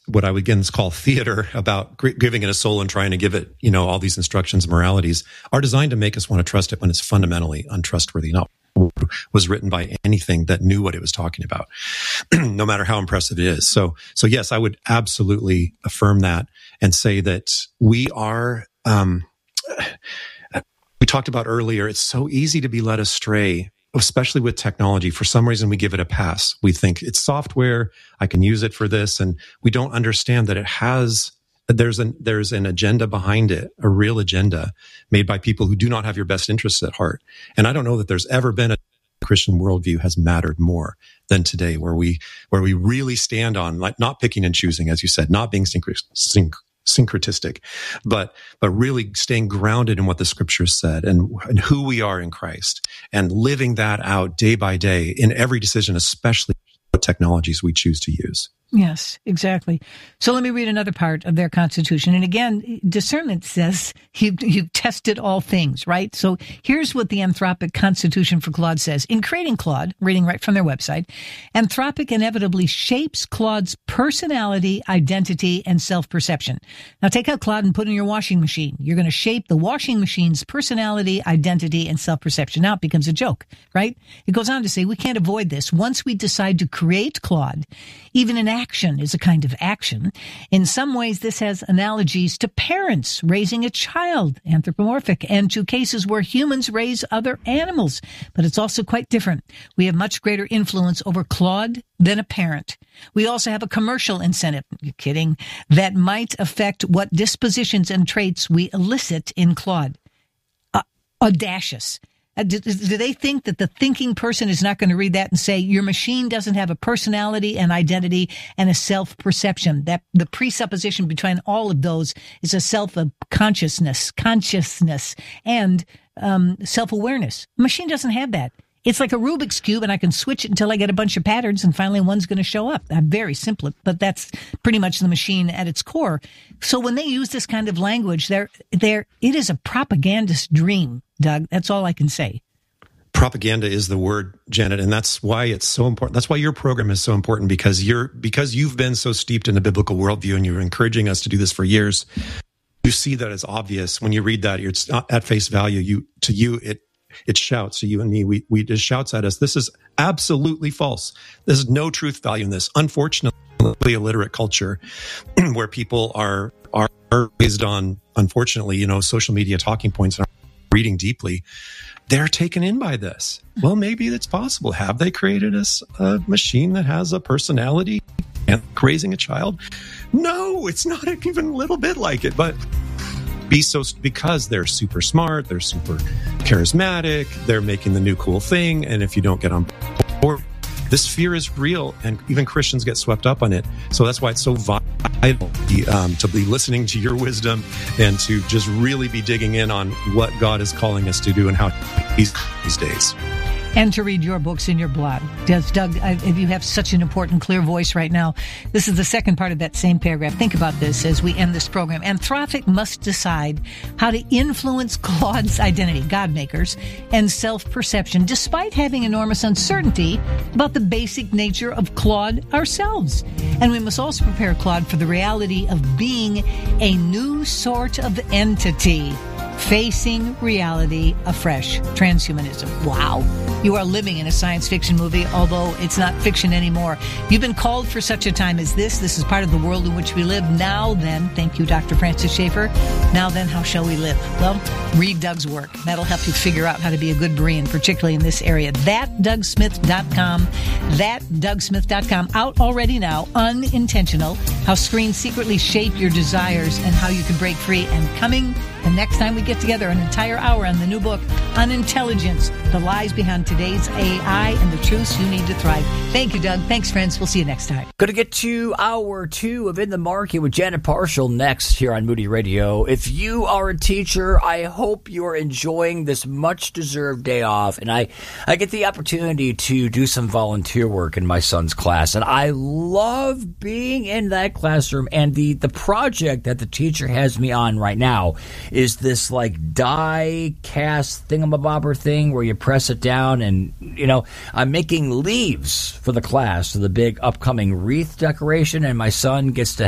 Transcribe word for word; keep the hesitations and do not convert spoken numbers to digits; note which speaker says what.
Speaker 1: what I would again call theater about giving it a soul and trying to give it, you know, all these instructions and moralities are designed to make us want to trust it when it's fundamentally untrustworthy, not was written by anything that knew what it was talking about, no matter how impressive it is. So, so yes, I would absolutely affirm that and say that we are, um, we talked about earlier, it's so easy to be led astray, especially with technology. For some reason, we give it a pass. We think it's software. I can use it for this. And we don't understand that it has, there's an, there's an agenda behind it, a real agenda made by people who do not have your best interests at heart. And I don't know that there's ever been a Christian worldview has mattered more than today, where we, where we really stand on, like, not picking and choosing, as you said, not being synch- synch- syncretistic, but, but really staying grounded in what the scriptures said and, and who we are in Christ, and living that out day by day in every decision, especially what technologies we choose to use.
Speaker 2: Yes, exactly. So let me read another part of their Constitution. And again, discernment says you, you've tested all things, right? So here's what the Anthropic Constitution for Claude says. In creating Claude, reading right from their website, Anthropic inevitably shapes Claude's personality, identity, and self-perception. Now take out Claude and put in your washing machine. You're going to shape the washing machine's personality, identity, and self-perception. Now it becomes a joke, right? It goes on to say we can't avoid this. Once we decide to create Claude, even an action is a kind of action. In some ways, this has analogies to parents raising a child, anthropomorphic, and to cases where humans raise other animals. But it's also quite different. We have much greater influence over Claude than a parent. We also have a commercial incentive, you're kidding, that might affect what dispositions and traits we elicit in Claude. Uh, audacious. Do, do they think that the thinking person is not going to read that and say, your machine doesn't have a personality and identity and a self-perception? That the presupposition between all of those is a self-consciousness, consciousness, and um, self-awareness. A machine doesn't have that. It's like a Rubik's Cube, and I can switch it until I get a bunch of patterns, and finally one's going to show up. I'm very simple, but that's pretty much the machine at its core. So when they use this kind of language, they're, they're, it is a propagandist dream, Doug. That's all I can say.
Speaker 1: Propaganda is the word, Janet, and that's why it's so important. That's why your program is so important, because you're because you've been so steeped in the biblical worldview, and you're encouraging us to do this for years. You see that as obvious when you read that. It's not at face value. You to you it. It shouts to you and me. We, we it shouts at us. This is absolutely false. There's no truth value in this. Unfortunately, illiterate culture where people are, are raised on, unfortunately, you know, social media talking points and are reading deeply. They're taken in by this. Well, maybe it's possible. Have they created a, a machine that has a personality and raising a child? No, it's not even a little bit like it, but be so because they're super smart, they're super charismatic, they're making the new cool thing, and if you don't get on board, this fear is real, and even Christians get swept up on it. So that's why it's so vital um, to be listening to your wisdom and to just really be digging in on what God is calling us to do and how He's these days.
Speaker 2: And to read your books in your blog. Does Doug, if you have such an important, clear voice right now, this is the second part of that same paragraph. Think about this as we end this program. Anthropic must decide how to influence Claude's identity, God-makers, and self-perception, despite having enormous uncertainty about the basic nature of Claude ourselves. And we must also prepare Claude for the reality of being a new sort of entity, facing reality afresh. Transhumanism. Wow. You are living in a science fiction movie, although it's not fiction anymore. You've been called for such a time as this. This is part of the world in which we live. Now then, thank you, Doctor Francis Schaeffer. Now then, how shall we live? Well, read Doug's work. That'll help you figure out how to be a good Berean, particularly in this area. that doug smith dot com. that doug smith dot com. Out already now. Unintentional. How screens secretly shape your desires and how you can break free. And coming the next time we get together, an entire hour on the new book, Unintelligence, the lies behind today's A I and the truths you need to thrive. Thank you, Doug. Thanks, friends. We'll see you next time.
Speaker 3: Going to get to hour two of In the Market with Janet Parshall next here on Moody Radio. If you are a teacher, I hope you are enjoying this much-deserved day off. And I, I get the opportunity to do some volunteer work in my son's class. And I love being in that classroom. And the, the project that the teacher has me on right now is this like die cast thingamabobber thing where you press it down, and you know I'm making leaves for the class, for the big upcoming wreath decoration, and my son gets to